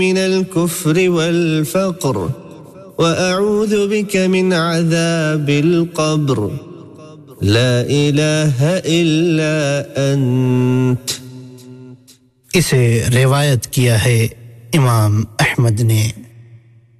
من الكفر والفقر وأعوذ بك من عذاب القبر لا إله إلا أنت. इसे रिवायत किया है इमाम अहमद ने.